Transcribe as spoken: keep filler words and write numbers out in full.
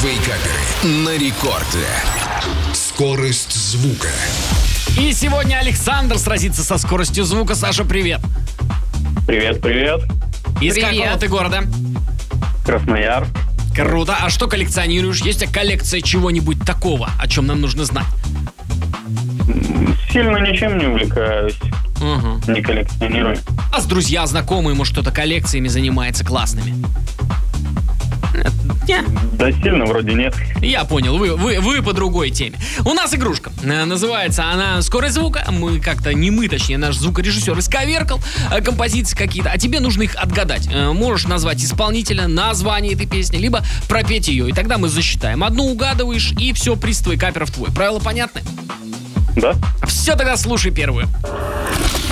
Вейкаперы на рекорде. Скорость звука. И сегодня Александр сразится со скоростью звука. Саша, привет. Привет, привет. Из Привет. какого ты города? Красноярск. Круто. А что коллекционируешь? Есть у тебя коллекция чего-нибудь такого, о чем нам нужно знать? Сильно ничем не увлекаюсь. Угу. Не коллекционирую. А с друзья, знакомые, может, кто-то коллекциями занимается классными? Не. Да сильно вроде нет. Я понял, вы, вы, вы по другой теме. У нас игрушка. Э, Называется она «Скорость звука». Мы как-то, не мы, точнее, наш звукорежиссер исковеркал э, композиции какие-то, а тебе нужно их отгадать. Э, Можешь назвать исполнителя, название этой песни, либо пропеть ее, и тогда мы засчитаем. Одну угадываешь, и все, приз твой, Каперов твой. Правила понятны? Да? Все, тогда слушай первую.